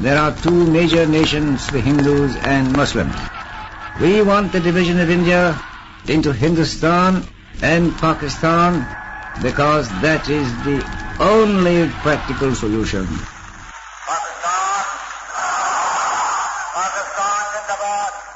there are two major nations, the Hindus and Muslims. We want the division of India into Hindustan and Pakistan because that is the only practical solution. Pakistan Zindabad.